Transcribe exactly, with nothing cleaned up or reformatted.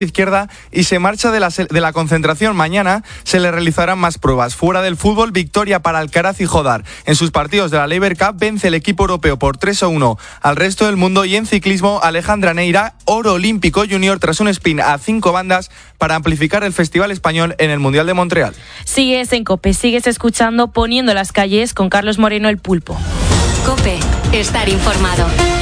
izquierda y se marcha de la, de la concentración. Mañana se le realizarán más pruebas. Fuera del fútbol, victoria para Alcaraz y Jodar. En sus partidos de la Laver Cup vence el equipo europeo por tres a uno al resto del mundo. Y en ciclismo, Alejandra Neira, oro olímpico junior tras un sprint a cinco bandas para amplificar el Festival Español en el Mundial de Montreal. Sigues en COPE, sigues escuchando Poniendo las calles con Carlos Moreno el Pulpo. COPE, estar informado.